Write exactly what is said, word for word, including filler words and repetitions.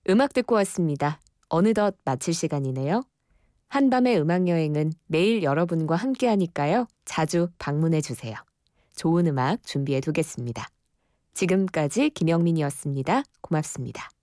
음악 듣고 왔습니다. 어느덧 마칠 시간이네요. 한밤의 음악여행은 매일 여러분과 함께하니까요. 자주 방문해 주세요. 좋은 음악 준비해 두겠습니다. 지금까지 김영민이었습니다. 고맙습니다.